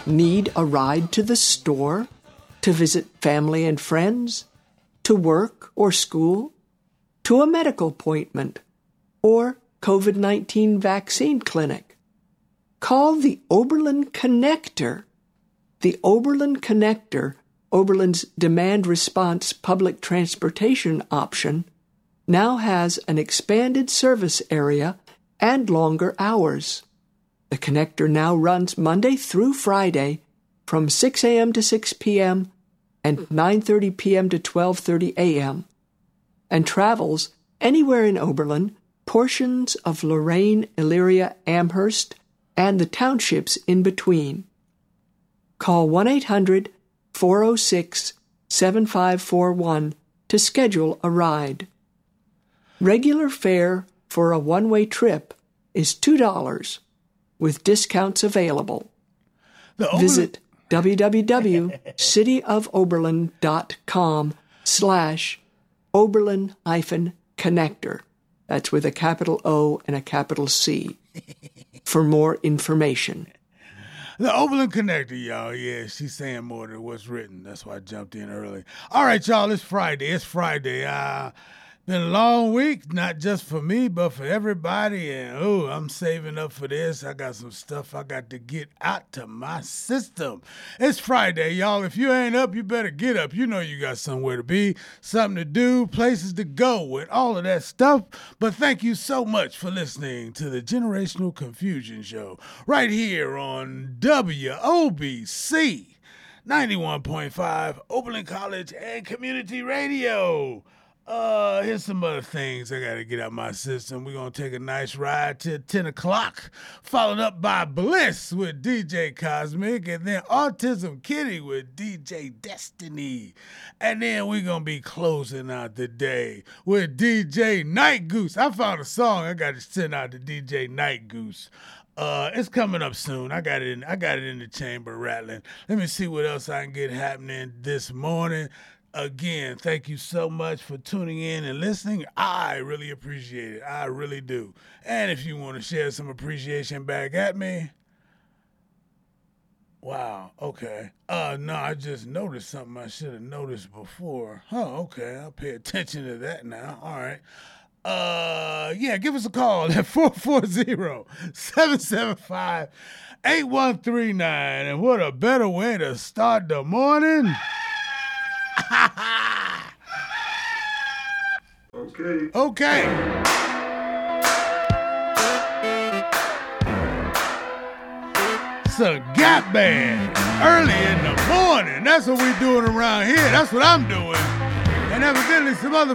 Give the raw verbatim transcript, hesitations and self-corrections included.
Need a ride to the store? To visit family and friends? To work or school? To a medical appointment? Or COVID nineteen vaccine clinic? Call the Oberlin Connector. The Oberlin Connector, Oberlin's demand response public transportation option, now has an expanded service area and longer hours. The Connector now runs Monday through Friday from six a.m. to six p.m. and nine thirty p.m. to twelve thirty a.m. and travels anywhere in Oberlin, portions of Lorain, Elyria, Amherst, and the townships in between. Call one eight hundred four oh six seven five four one to schedule a ride. Regular fare for a one-way trip is two dollars, with discounts available. Oberlin- Visit www.cityofoberlin.com slash Oberlin hyphen connector. That's with a capital O and a capital C for more information. The Oberlin Connector, y'all. Yeah, she's saying more than what's written. That's why I jumped in early. All right, y'all, it's Friday. It's Friday. Uh, been a long week, not just for me, but for everybody. And, oh, I'm saving up for this. I got some stuff I got to get out to my system. It's Friday, y'all. If you ain't up, you better get up. You know you got somewhere to be, something to do, places to go, and all of that stuff. But thank you so much for listening to the Generational Confusion Show right here on W O B C ninety-one point five, Oberlin College and Community Radio. Uh, here's some other things I gotta get out my system. We're gonna take a nice ride till ten o'clock, followed up by Bliss with D J Cosmic, and then Autism Kitty with D J Destiny. And then we're gonna be closing out the day with D J Night Goose. I found a song I gotta send out to D J Night Goose. Uh, it's coming up soon. I got it in, I got it in the chamber rattling. Let me see what else I can get happening this morning. Again, thank you so much for tuning in and listening. I really appreciate it. I really do. And if you want to share some appreciation back at me, wow, okay. Uh, no, I just noticed something I should have noticed before. Oh, okay. I'll pay attention to that now. All right. Uh, yeah, give us a call at four four zero, seven seven five, eight one three nine. And what a better way to start the morning. Okay. Okay. It's a Gap Band early in the morning. That's what we're doing around here. That's what I'm doing. And evidently some other